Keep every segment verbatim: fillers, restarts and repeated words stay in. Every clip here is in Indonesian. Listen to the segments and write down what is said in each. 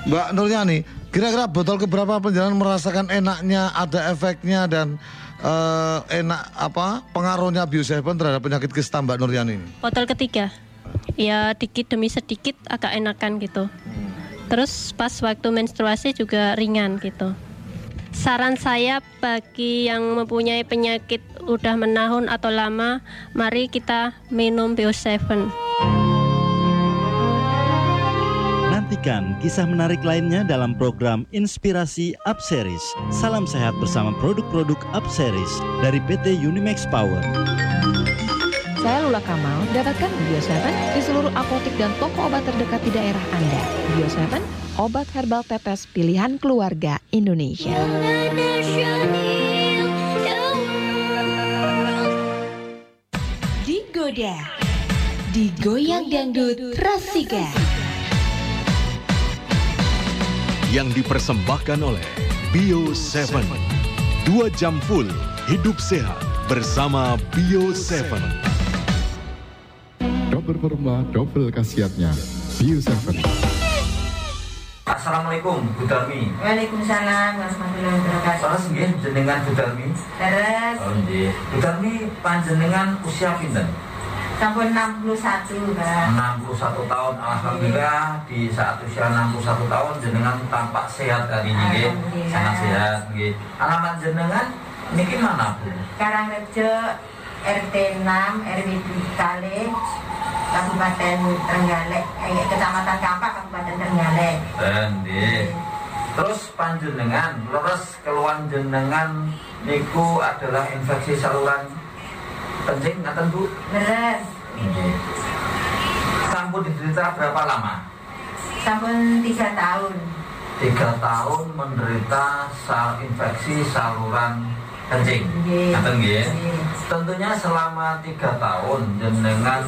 Mbak Nuryani, kira-kira botol keberapa penjenengan merasakan enaknya, ada efeknya dan uh, enak apa pengaruhnya Bio tujuh terhadap penyakit kista Mbak Nuryani? Botol ketiga, ya dikit demi sedikit agak enakan gitu. Hmm. Terus pas waktu menstruasi juga ringan gitu. Saran saya bagi yang mempunyai penyakit udah menahun atau lama, mari kita minum Bio tujuh. Nantikan kisah menarik lainnya dalam program Inspirasi Upseries. Salam sehat bersama produk-produk Upseries dari P T Unimax Power. Saya Lula Kamal, dapatkan Bio tujuh di seluruh apotek dan toko obat terdekat di daerah Anda. Bio tujuh, obat herbal tetes pilihan keluarga Indonesia. Digoda, digoyang dangdut Rasika. Yang dipersembahkan oleh Bio tujuh. Dua jam full hidup sehat bersama Bio tujuh. Double perma, double khasiatnya. Bio tujuh. Assalamualaikum, Bu Darmi. Waalaikumsalam warahmatullahi wabarakatuh. Salah nggih jenengan Bu Darmi. Leres. Oh nggih. Bu Darmi panjenengan usia pinten? Sampun enam puluh satu, Mbak. enam puluh satu tahun. Alhamdulillah di saat usia enam puluh satu tahun jenengan tampak sehat hari ini nggih. Sangat sehat nggih. Alamat jenengan niki mana, Bu? Karangrejo R T enam R W Kale, Kabupaten Trenggalek, eh, Kecamatan Kampak, Kabupaten Trenggalek. Nggih. Terus panjenengan leres keluhan jenengan niku adalah infeksi saluran kencing ngaten Bu? Leres. Nggih. Sampun diderita berapa lama? Sampun tiga tahun. Tiga tahun menderita sal infeksi saluran kencing. Ngaten nggih. Tentunya selama tiga tahun jenengan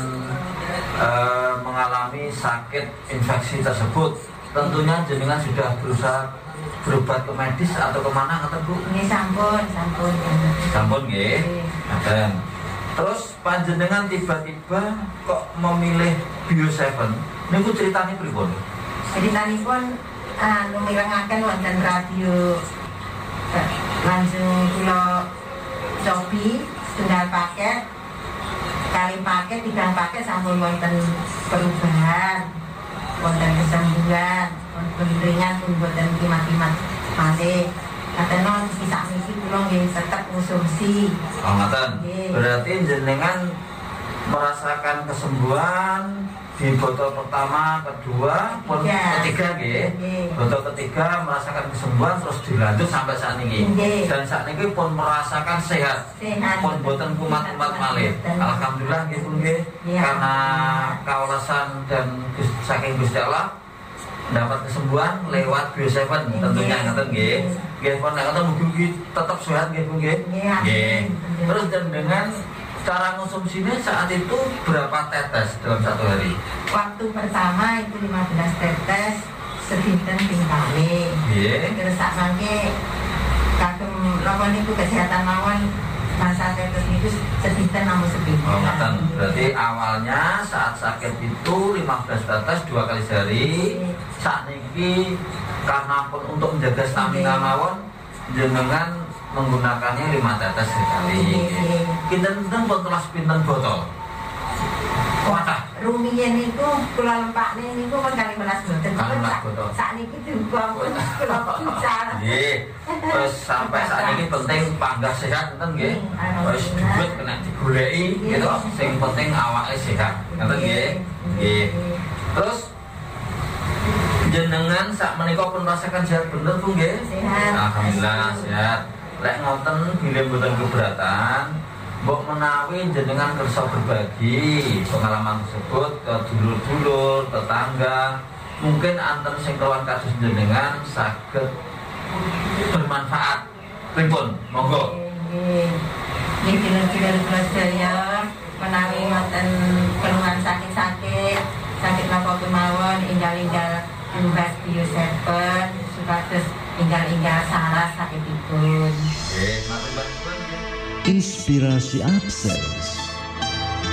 Uh, mengalami sakit infeksi tersebut, tentunya jenengan sudah berusaha berobat ke medis atau kemana kata Bu? Ini sampun, sampun. Sampun nggih. Ngaten. Terus panjenengan tiba-tiba kok memilih Bio tujuh? Niku ceritanya pripun? Ceritanipun anu mirengaken wonten radio langsung kula cobi setunggal paket. Kali paket, tiga paket sampun wonten perubahan, wonten kesembuhan, wonten ringan pun wonten kimat-kimat malih. Katanya bisa misi kula nggih tetep konsumsi. Oh ngaten. Berarti jenengan merasakan kesembuhan di botol pertama, kedua, pun ya. ketiga nggih. Botol ketiga merasakan kesembuhan terus dilanjut sampai saat ini. Nggih. Dan saat ini pun merasakan sehat. Sehat. Pun boten kumat-kumat malih. Alhamdulillah nggih pun nggih. Ya. Karena kaulasan dan saking Gusti Allah dapat kesembuhan lewat Bio tujuh tentunya ngaten nggih. Nggih pun nek ngoten mugi tetap sehat nggih pun nggih. Nggih. Terus dan dengan cara konsumsinya saat itu berapa tetes dalam satu hari? Waktu pertama itu lima belas tetes sedinten ping kali. Nggih. Terus sak mangke kagem napa niku kesehatan mawon masa tetes niku sedinten namung sepinten. Oh, ngaten. Berarti awalnya saat sakit itu lima belas tetes dua kali sehari. Saat niki karena pun untuk menjaga stamina mawon jenengan menggunakannya lima tetes sekali. Kinten-kinten botol pinten botol. Kuatah. Rumiyin niku kula lempakne niku kan kali melas boten. Kalimelas botol. Sakniki juga pun kula picar. Nggih. Terus sampai saat ini penting panggah sehat enten nggih. Wis duit kena digoleki gitu. Sing penting awake sehat. Ngoten nggih. Nggih. Terus jenengan sak menika pun merasakan sehat bener Bu nggih? Sehat. Alhamdulillah sehat. Lek ngoten bilih mboten keberatan, mbok menawi jenengan kersa berbagi pengalaman tersebut ke dulur-dulur, tetangga, mungkin anten sing kawan kasus jenengan saged bermanfaat. Pripun? Monggo. Nggih. Nggih dulur-dulur kula sedaya menawi wonten keluhan sakit-sakit, sakit napa kemawon enggal-enggal tumbas Bio tujuh supados enggal-enggal salah sakitipun. Inspirasi Upseries.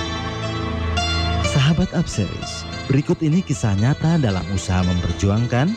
Sahabat Upseries, berikut ini kisah nyata dalam usaha memperjuangkan